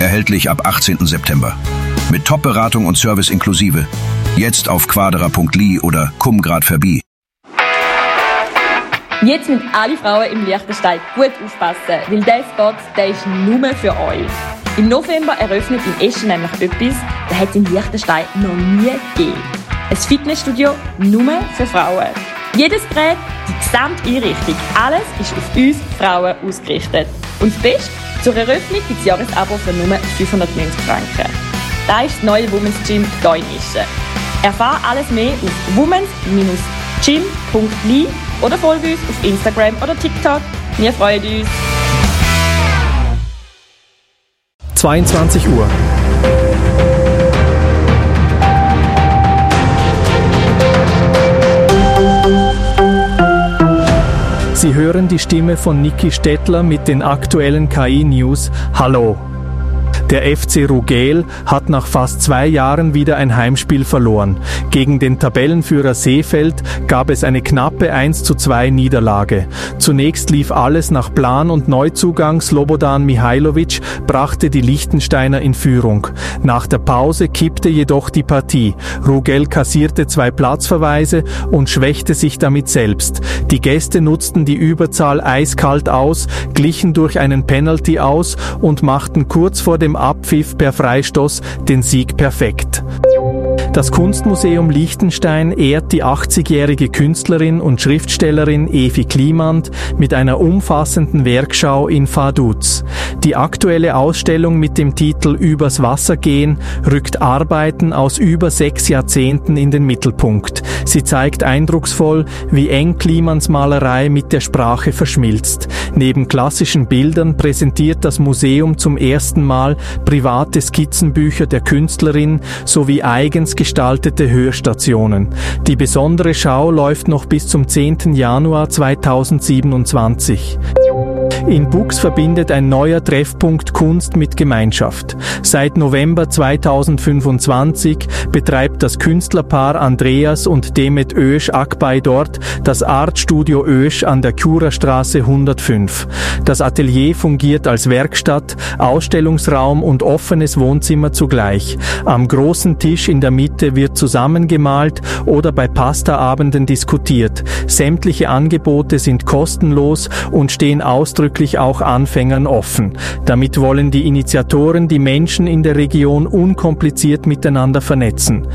Erhältlich ab 18. September. Mit Top-Beratung und Service inklusive. Jetzt auf quadra.li oder komm grad vorbei. Jetzt müssen alle Frauen im Liechtenstein gut aufpassen, weil dieser Spot, der ist nur für euch. Im November eröffnet in Eschen nämlich etwas, das hat es in Liechtenstein noch nie gegeben. Ein Fitnessstudio nur für Frauen. Jedes Gerät, die gesamte Einrichtung, alles ist auf uns Frauen ausgerichtet. Und das Beste, zur Eröffnung gibt es Jahresabo für nur 590 Franken. Das ist das neue Women's Gym hier in Eschen. Erfahre alles mehr auf womens-gym.li oder folge uns auf Instagram oder TikTok. Wir freuen uns. 22 Uhr. Sie hören die Stimme von Niki Stettler mit den aktuellen KI-News. Hallo! Der FC Rugel hat nach fast 2 Jahren wieder ein Heimspiel verloren. Gegen den Tabellenführer Seefeld gab es eine knappe 1:2 Niederlage. Zunächst lief alles nach Plan und Neuzugang Slobodan Mihajlovic brachte die Liechtensteiner in Führung. Nach der Pause kippte jedoch die Partie. Rugel kassierte 2 Platzverweise und schwächte sich damit selbst. Die Gäste nutzten die Überzahl eiskalt aus, glichen durch einen Penalty aus und machten kurz vor dem Abpfiff per Freistoß den Sieg perfekt. Das Kunstmuseum Liechtenstein ehrt die 80-jährige Künstlerin und Schriftstellerin Evi Klimand mit einer umfassenden Werkschau in Vaduz. Die aktuelle Ausstellung mit dem Titel Übers Wasser gehen rückt Arbeiten aus über 6 Jahrzehnten in den Mittelpunkt. Sie zeigt eindrucksvoll, wie eng Klimands Malerei mit der Sprache verschmilzt. Neben klassischen Bildern präsentiert das Museum zum ersten Mal private Skizzenbücher der Künstlerin sowie eigens gestaltete Hörstationen. Die besondere Schau läuft noch bis zum 10. Januar 2027. In Bux verbindet ein neuer Treffpunkt Kunst mit Gemeinschaft. Seit November 2025 betreibt das Künstlerpaar Andreas und Demet Ösch Akbay dort das Artstudio Ösch an der Churastraße 105. Das Atelier fungiert als Werkstatt, Ausstellungsraum und offenes Wohnzimmer zugleich. Am großen Tisch in der Mitte wird zusammengemalt oder bei Pastaabenden diskutiert. Sämtliche Angebote sind kostenlos und stehen ausdrücklich auch Anfängern offen. Damit wollen die Initiatoren die Menschen in der Region unkompliziert miteinander vernetzen.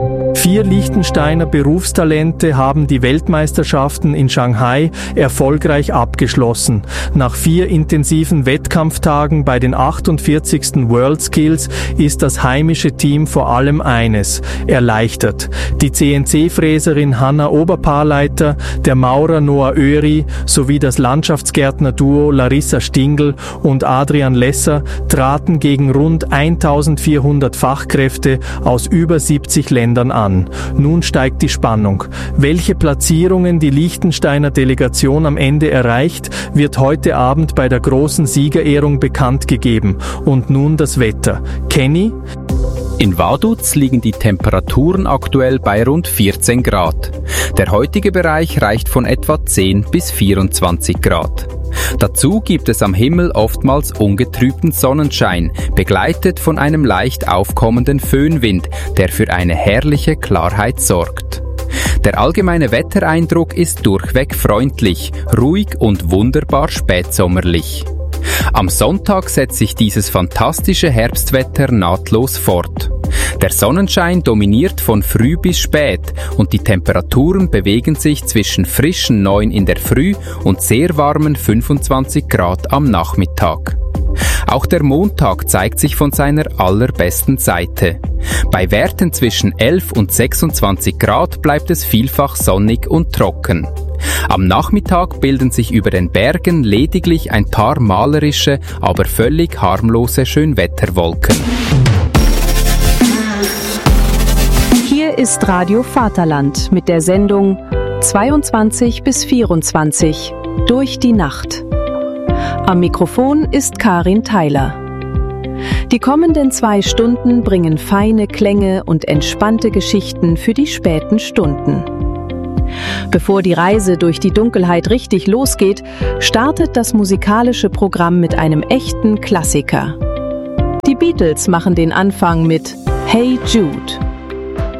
4 Liechtensteiner Berufstalente haben die Weltmeisterschaften in Shanghai erfolgreich abgeschlossen. Nach 4 intensiven Wettkampftagen bei den 48. WorldSkills ist das heimische Team vor allem eines: erleichtert. Die CNC-Fräserin Hanna Oberpaarleiter, der Maurer Noah Öri sowie das Landschaftsgärtner-Duo Larissa Stingl und Adrian Lesser traten gegen rund 1400 Fachkräfte aus über 70 Ländern an. Nun steigt die Spannung. Welche Platzierungen die Liechtensteiner Delegation am Ende erreicht, wird heute Abend bei der großen Siegerehrung bekannt gegeben. Und nun das Wetter. Kenny? In Vaduz liegen die Temperaturen aktuell bei rund 14 Grad. Der heutige Bereich reicht von etwa 10 bis 24 Grad. Dazu gibt es am Himmel oftmals ungetrübten Sonnenschein, begleitet von einem leicht aufkommenden Föhnwind, der für eine herrliche Klarheit sorgt. Der allgemeine Wettereindruck ist durchweg freundlich, ruhig und wunderbar spätsommerlich. Am Sonntag setzt sich dieses fantastische Herbstwetter nahtlos fort. Der Sonnenschein dominiert von früh bis spät und die Temperaturen bewegen sich zwischen frischen 9 in der Früh und sehr warmen 25 Grad am Nachmittag. Auch der Montag zeigt sich von seiner allerbesten Seite. Bei Werten zwischen 11 und 26 Grad bleibt es vielfach sonnig und trocken. Am Nachmittag bilden sich über den Bergen lediglich ein paar malerische, aber völlig harmlose Schönwetterwolken. Hier ist Radio Vaterland mit der Sendung 22 bis 24 durch die Nacht. Am Mikrofon ist Karin Theiler. Die kommenden 2 Stunden bringen feine Klänge und entspannte Geschichten für die späten Stunden. Bevor die Reise durch die Dunkelheit richtig losgeht, startet das musikalische Programm mit einem echten Klassiker. Die Die Beatles machen den Anfang mit Hey Jude.